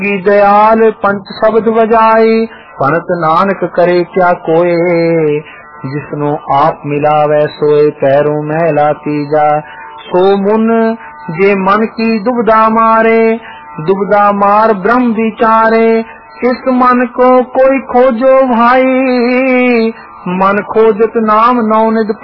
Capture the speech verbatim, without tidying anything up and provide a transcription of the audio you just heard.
की दयाल पंच शब्द बजाई, पणत नानक करे क्या कोय, जिसनो आप मिलावे सोए पैरों मैला तीजा। सो मुन जे मन की दुबदा मारे, दुबदा मार ब्रह्म विचारे, इस मन को कोई खोजो भाई, मन खोजत नाम नौ निध